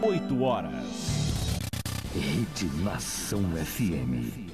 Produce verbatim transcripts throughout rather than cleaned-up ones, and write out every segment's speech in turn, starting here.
oito horas. Rede Nação F M.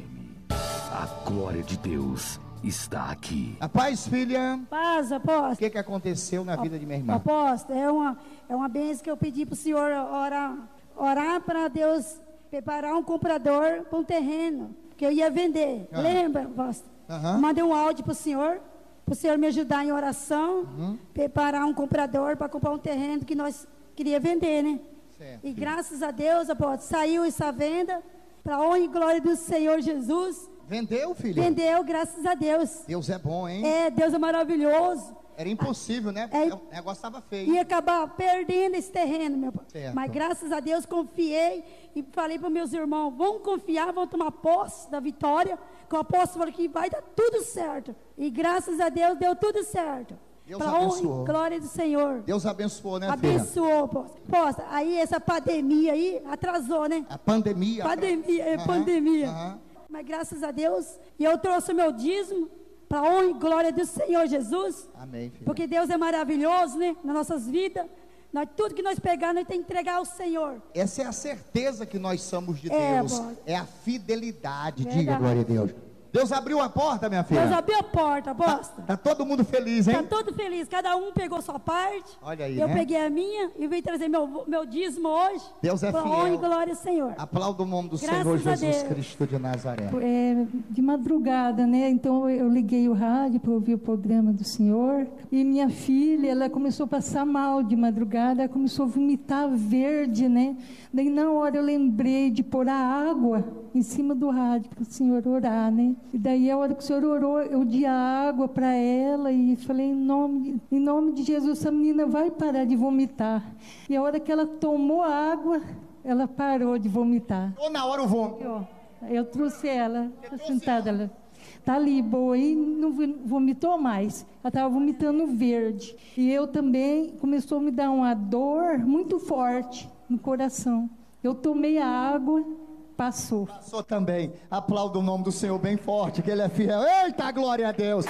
A glória de Deus está aqui. A paz, filha. Paz, apóstolo. O que, que aconteceu na vida de minha irmã? Apóstolo, é uma, é uma bênção que eu pedi para o senhor orar, orar para Deus preparar um comprador para um terreno que eu ia vender. Ah. Lembra, apóstolo? Uhum. Mandei um áudio para o senhor, para o senhor me ajudar em oração, uhum. preparar um comprador para comprar um terreno que nós queria vender, né? Certo. E graças a Deus, apóstolo, saiu essa venda para a honra e glória do Senhor Jesus. Vendeu, filho? Vendeu, graças a Deus. Deus é bom, hein? É, Deus é maravilhoso. Era impossível, né? É, o negócio estava feio. Ia acabar perdendo esse terreno, meu pai. Certo. Mas graças a Deus confiei e falei para meus irmãos, vamos confiar, vamos tomar posse da vitória, que o apóstolo falou que vai dar tudo certo. E graças a Deus deu tudo certo. Deus pra abençoou. Honra e glória do Senhor. Deus abençoou, né, abençoou, apóstolo. Apóstolo, aí essa pandemia aí atrasou, né? A pandemia. Pandemia, é uhum, pandemia. Uhum. Mas graças a Deus, e eu trouxe o meu dízimo para a honra e glória do Senhor Jesus. Amém, filho. Porque Deus é maravilhoso, né? Nas nossas vidas. Nós, tudo que nós pegar, nós temos que entregar ao Senhor. Essa é a certeza que nós somos de é, Deus. Apóstolo. É a fidelidade. Verdade. Diga, glória a Deus. Deus abriu a porta, minha filha. Deus abriu a porta, apóstolo. Tá, tá todo mundo feliz, hein? Tá todo feliz. Cada um pegou sua parte. Olha aí, Eu né? peguei a minha e vim trazer meu, meu dízimo hoje. Deus é fiel. Honra e glória ao Senhor. Aplauda o nome do Graças Senhor Jesus Deus. Cristo de Nazaré. É, de madrugada, né? Então eu liguei o rádio para ouvir o programa do Senhor. E minha filha, ela começou a passar mal de madrugada. Ela começou a vomitar verde, né? Daí na hora eu lembrei de pôr a água em cima do rádio para o Senhor orar, né? E daí a hora que o Senhor orou, eu dei a água para ela e falei, em nome, em nome de Jesus, essa menina vai parar de vomitar. E a hora que ela tomou a água, ela parou de vomitar. Ou na hora o vômito. Eu, eu trouxe ela, tá sentada, ela tá ali, boa, e não vomitou mais. Ela estava vomitando verde. E eu também, começou a me dar uma dor muito forte no coração. Eu tomei a água, passou. Passou também. Aplauda o nome do Senhor bem forte, que Ele é fiel. Eita, glória a Deus.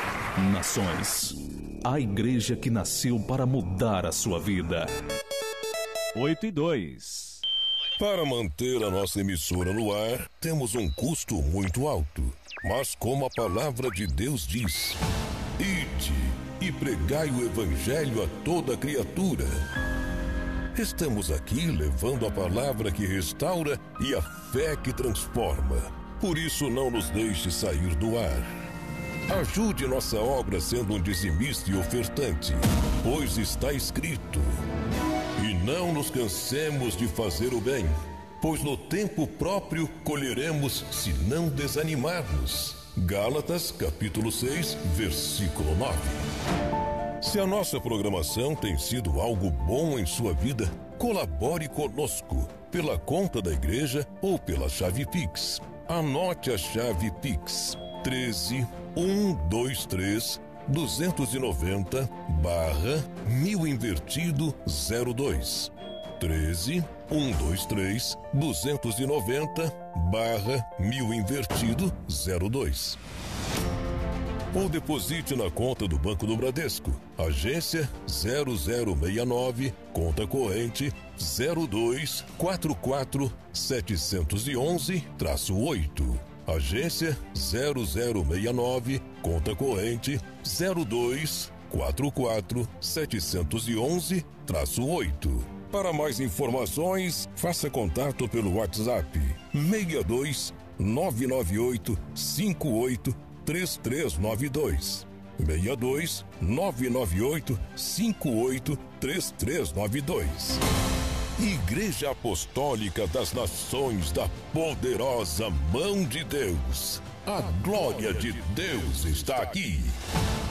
Nações, a igreja que nasceu para mudar a sua vida. oito e dois. Para manter a nossa emissora no ar, temos um custo muito alto. Mas como a palavra de Deus diz, ide e pregai o evangelho a toda criatura. Estamos aqui levando a palavra que restaura e a fé que transforma. Por isso não nos deixe sair do ar. Ajude nossa obra sendo um dizimista e ofertante, pois está escrito: e não nos cansemos de fazer o bem, pois no tempo próprio colheremos se não desanimarmos. Gálatas capítulo seis, versículo nove. Se a nossa programação tem sido algo bom em sua vida, colabore conosco pela conta da igreja ou pela chave Pix. Anote a chave Pix treze, cento e vinte e três, duzentos e noventa, barra mil invertido zero dois. treze, cento e vinte e três, duzentos e noventa, barra mil invertido zero dois. Ou deposite na conta do Banco do Bradesco, agência zero zero seis nove, conta corrente zero dois quatro quatro sete um um oito. Agência zero zero seis nove, conta corrente zero dois quatro quatro sete um um oito. Para mais informações, faça contato pelo WhatsApp seis dois nove nove oito cinco oito três três nove dois. seis dois nove nove oito cinco oito três três nove dois. Igreja Apostólica das Nações da Poderosa Mão de Deus. A glória de Deus está aqui.